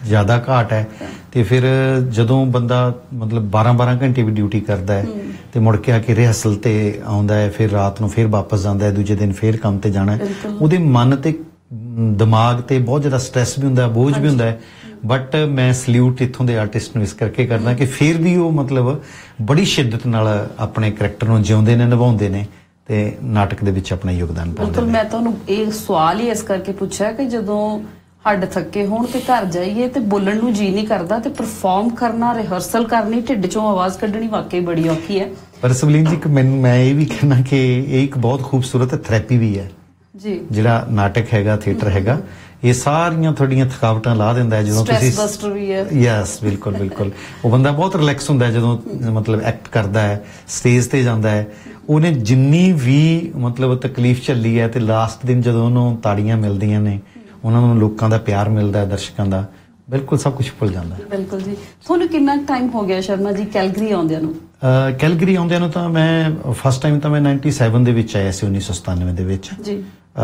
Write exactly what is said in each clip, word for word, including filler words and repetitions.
ज़्यादा घाट है। तो फिर जदों बंदा मतलब बारह बारह घंटे भी ड्यूटी करता है तो मुड़ के आके रिहर्सल ते आउंदा है, फिर रात नूं फिर वापस जांदा है, दूजे दिन फिर काम ते जाना है, उहदे मन ते दिमाग ते बहुत ज़्यादा स्ट्रैस भी हुंदा है, बोझ भी हुंदा है। बट मैं सल्यूट इत्थों दे आर्टिस्ट नूं इस करके करदा कि फिर भी वो मतलब बड़ी शिद्दत नाल अपने करैक्टर नूं जिउंदे ने, निभाउंदे ने ते नाटक दे विच अपना योगदान पाउंदे ने। बिल्कुल, मैं तुहानूं ये सवाल ही इस करके पुछया कि जदों हड्ड थके होण ते घर जाइए ते बोलण नूं जी नहीं करदा ते परफॉर्म करना, रिहर्सल करनी, ढिड चों आवाज़ कड्ढणी वाकई बड़ी औखी है। पर सबलीन जी मैं मैं ये भी कहना कि एक बहुत खूबसूरत थेरेपी भी है जी, जिहड़ा नाटक हैगा, थिएटर हैगा, ये सारियां थोड़ियां थकावटां ला दिंदा है जदों तुसीं। स्ट्रेस बस्टर भी है। यस, बिल्कुल बिल्कुल। वो बंदा बहुत रिलैक्स हुंदा है जदों मतलब एक्ट करदा है, स्टेज ते जांदा है, उन्हें जिन्नी भी मतलब तकलीफ झल्ली है ते लास्ट दिन जदों उन्होंने ताड़ियां मिलदियां ने, उन्होंने लोगों का प्यार मिलता है, दर्शकों का, बिल्कुल सब कुछ भुल जाता है। बिल्कुल जी। तुहानूं कितना टाइम हो गया शर्मा जी कैलगरी आउंदियां नूं? कैलगरी आउंदियां नूं तां मैं फस्ट टाइम तां मैं नाइनटी सैवन दे विच आया सी, उन्नीस सौ सतानवे दे विच जी।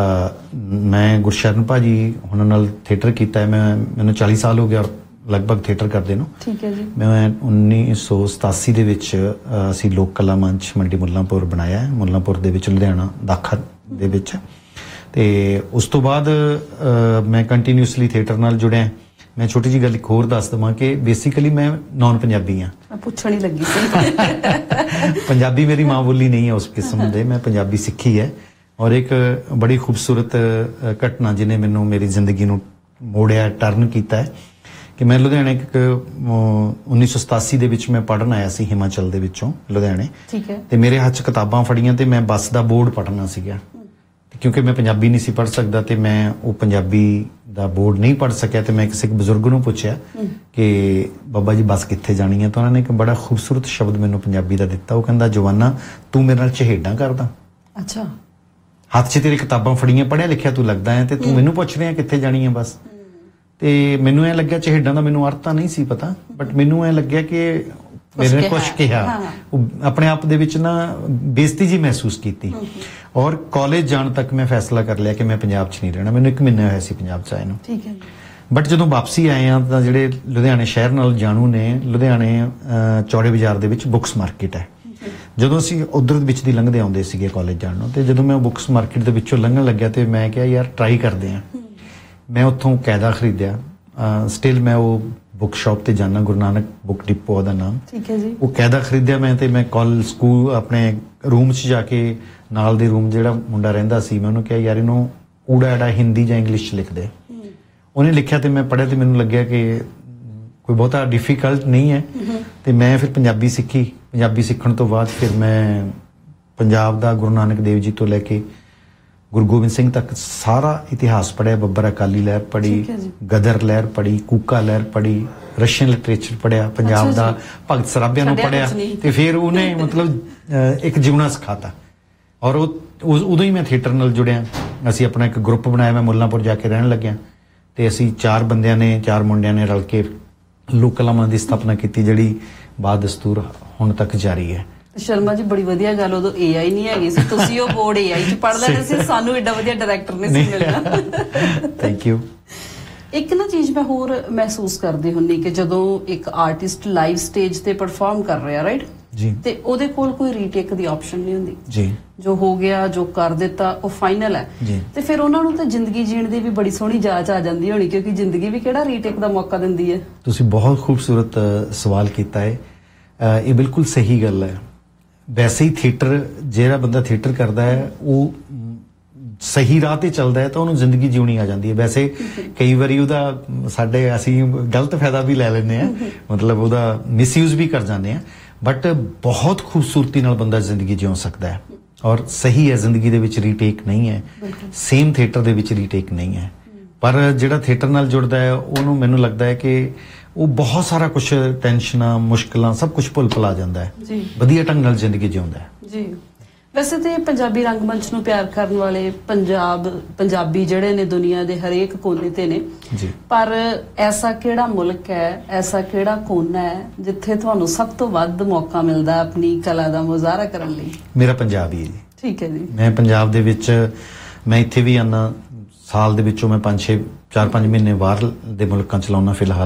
मैं गुरशरण भाजी हुणां नाल थिएटर कीता है, मैं मैनूं चाली साल हो गया लगभग थिएटर करदे नूं। ठीक है जी। मैं उन्नीस सौ सतासी दे विच असीं लोक कला मंच मंडी मुल्लांपुर बनाया है, मुल्लांपुर दे विच लुधियाना दाखा दे विच। ते उस तो बाद मैं कंटीन्यूसली थिएटर नाल जुड़िया। मैं छोटी जी गल एक होर दस देवां कि बेसिकली मैं नॉन पंजाबी हाँ, पुछण ही लगी सी। पंजाबी मेरी माँ बोली नहीं है उस किस्म दे, मैं पंजाबी सीखी है। और एक बड़ी खूबसूरत घटना जिन्हें मैनू मेरी जिंदगी नूं मोड़िया, टर्न किया है कि मैं लुधियाने एक उन्नीस सौ सतासी दे विच मैं पढ़न आया सी हिमाचल दे विचों लुधियाने। ठीक है। ते मेरे हाथ च किताबां फड़ियां ते मैं बस दा बोर्ड पढ़ना सीगा, क्योंकि मैं पंजाबी नहीं सी पढ़ सकता तो मैं वो पंजाबी दा बोर्ड नहीं पढ़ सकिया। तो मैं किसी बजुर्ग नूं पुछया कि बाबा जी बस कित्थे जानी है, तो उन्होंने एक बड़ा खूबसूरत शब्द मैनू पंजाबी दा दिता। वो कहंदा जवाना तू मेरे नाल चहेडां करदा। अच्छा। हाथ च तेरी किताबां फड़ियां, पढ़िया लिखिया तू लगदा है, ते तू मैनू पुछ रहा कित्थे जानी है बस। ते मैनू ऐ लग्या चहेडां दा मैनू अर्थ तां नहीं सी पता, बट मैनू ऐ लग्या कि मेरे ने कुछ कहा, अपने आप दे विच ना बेइज्जती जी महसूस की। और कॉलेज जाने तक मैं फैसला कर लिया कि मैं पंजाब च नहीं रहना। मैनू एक महीना होया सी पंजाब च आए नूं। ठीक है। बट जदों वापसी आए हैं तो जिहड़े लुधियाने शहर नाल जाणू ने, लुधियाने चौड़े बाजार दे विच बुक्स मार्केट है। जदों असीं उधर विच दी लंघदे आउंदे सीगे कॉलेज जाण नूं, ते जदों मैं बुक्स मार्केट दे विचों लंघण लग्या ते मैं कहा यार ट्राई करदे हां। मैं उत्थों कायदा खरीदिया। स्टिल मैं वो बुक शॉप ते जाना, गुरु नानक बुक डिपो ओहदा नाम। ठीक है जी। वो कायदा खरीदिया मैं, ते मैं कॉल स्कूल अपने रूम च जाके नाल दे रूम जिहड़ा मुंडा रहिंदा सी, मैं उहनूं कहा यार इहनूं ऊड़ा एड़ा हिंदी जां इंग्लिश लिख दे। उहने लिखिया ते मैं पढ़िया ते मैनूं लग्गिया कि कोई बहुता डिफिकल्ट नहीं है। ते मैं फिर पंजाबी सीखी। पंजाबी सीखण तो बाद फिर मैं पंजाब दा गुरु नानक देव जी तो लैके गुरु गोबिंद सिंह तक सारा इतिहास पढ़िया। बब्बर अकाली लहर पढ़ी, गदर लहर पढ़ी, कूका लहर पढ़ी, रशियन लिटरेचर पढ़िया, पंजाब दा भगत सराबिया नूं पढ़िया। ते फिर उन्हें मतलब एक जीवना सिखाता। और उदों ही मैं थिएटर नाल जुड़िया। असीं अपना एक ग्रुप बनाया, मैं मुल्लांपुर जाके रहन लग्या ते असीं चार बंदियां ने, चार मुंडियां ने रल के लोक कला मंच दी स्थापना कीती, जिहड़ी बाद दस्तूर हुण तक जारी है। शर्मा जी बड़ी वधिया गल, उदों ए आई नहीं हैगी सी, तुसीं ओह बोर्ड ए आई च पढ़ लैंदे सी, सानूं एडा वधिया डायरैक्टर नहीं सी मिलना। Thank you. एक ना चीज़ मैं होर महसूस करदी हुंदी कि जदों एक आर्टिस्ट लाइव स्टेज ते परफॉर्म कर रहा राइट जी, ते ओहदे कोल कोई रीटेक दी ऑप्शन नहीं हुंदी जी। जो हो गया, जो कर दिता वो फाइनल है जी। ते फिर उन्हां नूं तां जिंदगी जीण दी भी बड़ी सोहनी जाच आ जांदी होनी, क्योंकि जिंदगी भी किहड़ा रीटेक दा मौका दिंदी है। तुसीं बहुत खूबसूरत सवाल कीता है। ये बिल्कुल सही गल है। वैसे ही थिएटर ਜਿਹੜਾ ਬੰਦਾ थिएटर करता है वो सही राह ते चलता है तो उन्होंने जिंदगी जीवनी आ जाती है। वैसे कई बारी ਉਹਦਾ ਸਾਡੇ ਅਸੀਂ गलत फायदा भी ले लेने हैं, मतलब ਉਹਦਾ मिसयूज भी कर जाते हैं। बट बहुत खूबसूरती नाल बंदा जिंदगी जिउ सकता है। और सही है, जिंदगी दे विच रीटेक नहीं है, सेम थिएटर दे विच रीटेक नहीं है। पर ਜਿਹੜਾ थिएटर नाल जुड़दा है ਉਹਨੂੰ ਮੈਨੂੰ लगता है कि वो बहुत सारा कुछ टेंशन मुश्किल सब कुछ भुल भुला जाता है, वधिया ढंग नाल जिंदगी जिउंदा है जी। वैसे तो पंजाबी रंगमंच नूं प्यार करने वाले पंजाब पंजाबी जिहड़े ने दुनिया के हरेक कोने ते ने जी। पर ऐसा किहड़ा मुल्क है, ऐसा किहड़ा कोना है जिथे तुहानूं सब तो वध मौका मिलदा अपनी कला दा मुजाहरा करन लई? मेरा पंजाब ही है जी। ठीक है जी। मैं पंजाब दे विच मैं इत्थे भी आना, साल दे विचों मैं पांच छे चार पांच महीने बाहर दे मुल्कां च लाउना फिलहाल।